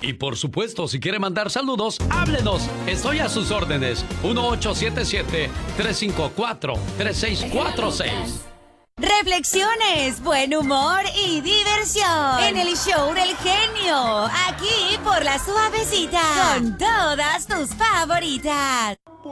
Y por supuesto, si quiere mandar saludos, háblenos. Estoy a sus órdenes. 1877-354-3646. Reflexiones, buen humor y diversión en el show del genio. Aquí por La Suavecita. Con todas tus favoritas.